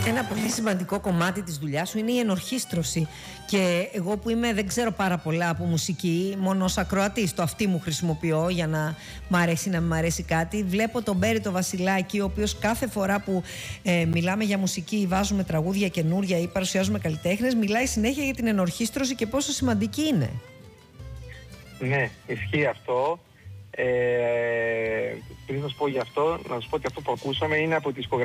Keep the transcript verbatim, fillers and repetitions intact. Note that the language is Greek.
Ένα πολύ σημαντικό κομμάτι της δουλειάς σου είναι η ενορχήστρωση. Και εγώ που είμαι, δεν ξέρω πάρα πολλά από μουσική, μόνο ως ακροατής, το αυτί μου χρησιμοποιώ για να μ' αρέσει να μ' αρέσει κάτι. Βλέπω τον Μπέρι το Βασιλάκη, ο οποίος κάθε φορά που ε, μιλάμε για μουσική ή βάζουμε τραγούδια καινούρια ή παρουσιάζουμε καλλιτέχνες, μιλάει συνέχεια για την ενορχήστρωση και πόσο σημαντική είναι. Ναι, ισχύει αυτό. Ε, πριν να σου πω γι' αυτό, να σου πω ότι αυτό που ακούσαμε είναι από τις